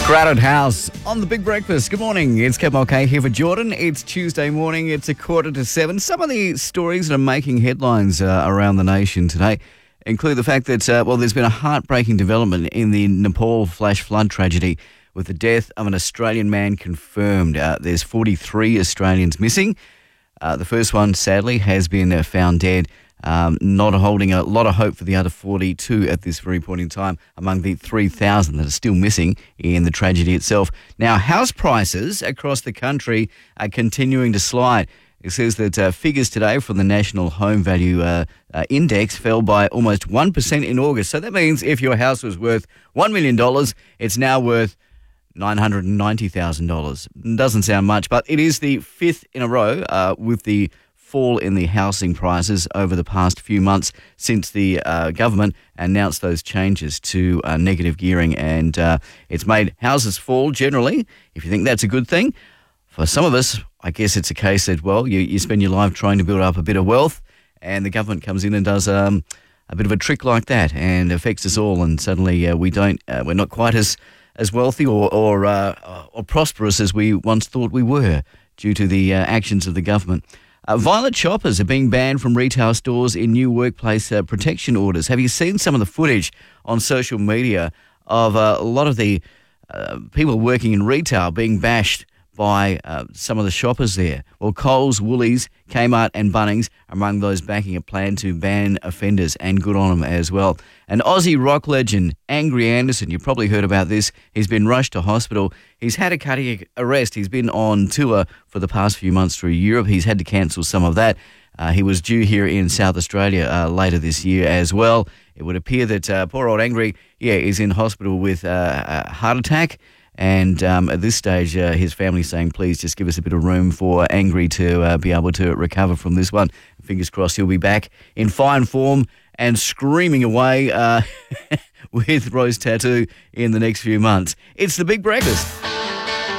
Crowded House on the Big Breakfast. Good morning. It's Kev Mulcahy here for Jordan. It's Tuesday morning. It's 6:45. Some of the stories that are making headlines around the nation today include the fact that, there's been a heartbreaking development in the Nepal flash flood tragedy with the death of an Australian man confirmed. There's 43 Australians missing. The first one, sadly, has been found dead. Not holding a lot of hope for the other 42 at this very point in time among the 3,000 that are still missing in the tragedy itself. Now, house prices across the country are continuing to slide. It says that figures today from the National Home Value Index fell by almost 1% in August. So that means if your house was worth $1 million, it's now worth $990,000. Doesn't sound much, but it is the fifth in a row with the fall in the housing prices over the past few months since the government announced those changes to negative gearing, and it's made houses fall generally. If you think that's a good thing, for some of us, I guess it's a case that, you spend your life trying to build up a bit of wealth, and the government comes in and does a bit of a trick like that and affects us all, and suddenly we're not quite as wealthy or prosperous as we once thought we were due to the actions of the government. Violent shoppers are being banned from retail stores in new workplace protection orders. Have you seen some of the footage on social media of a lot of the people working in retail being bashed by some of the shoppers there? Well, Coles, Woolies, Kmart and Bunnings are among those backing a plan to ban offenders, and good on them as well. An Aussie rock legend, Angry Anderson, you've probably heard about this. He's been rushed to hospital. He's had a cardiac arrest. He's been on tour for the past few months through Europe. He's had to cancel some of that. He was due here in South Australia later this year as well. It would appear that poor old Angry, is in hospital with a heart attack. And at this stage, his family's saying, please just give us a bit of room for Angry to be able to recover from this one. Fingers crossed he'll be back in fine form and screaming away with Rose Tattoo in the next few months. It's the Big Breakfast.